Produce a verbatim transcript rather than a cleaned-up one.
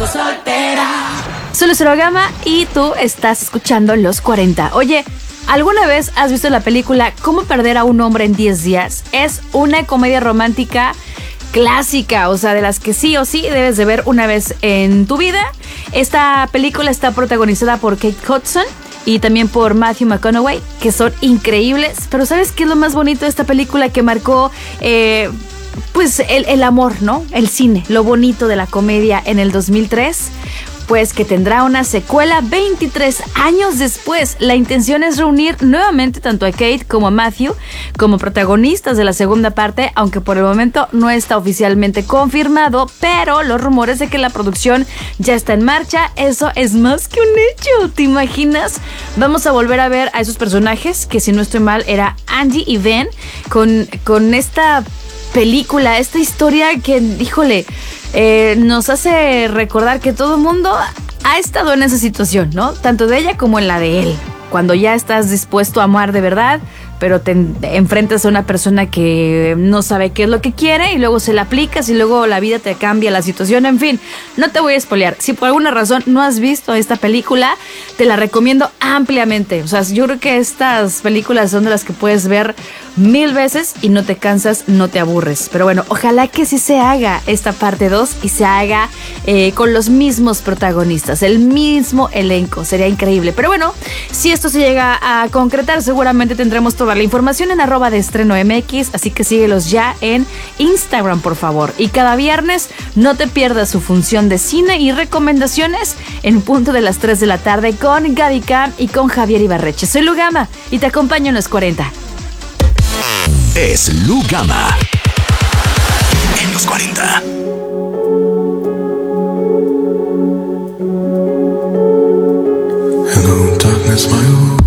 soltera. Soy Lucero Gama y tú estás escuchando Los cuarenta. Oye, ¿alguna vez has visto la película Cómo perder a un hombre en diez días? Es una comedia romántica clásica, o sea, de las que sí o sí debes de ver una vez en tu vida. Esta película está protagonizada por Kate Hudson y también por Matthew McConaughey, que son increíbles. Pero ¿sabes qué es lo más bonito de esta película que marcó eh, pues el, el amor, ¿no? El cine, lo bonito de la comedia en el dos mil tres. Pues que tendrá una secuela veintitrés años después. La intención es reunir nuevamente tanto a Kate como a Matthew como protagonistas de la segunda parte, aunque por el momento no está oficialmente confirmado, pero los rumores de que la producción ya está en marcha, eso es más que un hecho. ¿Te imaginas? Vamos a volver a ver a esos personajes, que si no estoy mal era Angie y Ben, con, con esta película, esta historia que, híjole, eh, nos hace recordar que todo el mundo ha estado en esa situación, ¿no? Tanto de ella como en la de él. Cuando ya estás dispuesto a amar de verdad, pero te enfrentas a una persona que no sabe qué es lo que quiere y luego se la aplicas y luego la vida te cambia la situación. En fin, no te voy a spoilear. Si por alguna razón no has visto esta película, te la recomiendo ampliamente. O sea, yo creo que estas películas son de las que puedes ver mil veces y no te cansas, no te aburres. Pero bueno, ojalá que sí se haga esta parte dos y se haga eh, con los mismos protagonistas, el mismo elenco. Sería increíble. Pero bueno, si esto se llega a concretar, seguramente tendremos toda la información en arroba de estreno M X, así que síguelos ya en Instagram, por favor. Y cada viernes no te pierdas su función de cine y recomendaciones en punto de las tres de la tarde con Gaby Cam y con Javier Ibarreche. Soy Lu Gama y te acompaño en Los cuarenta. Es Lu Gama en Los cuarenta. Hello, darkness, my old